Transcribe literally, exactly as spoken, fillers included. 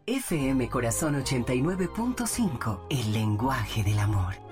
F M Corazón ochenta y nueve punto cinco, el lenguaje del amor.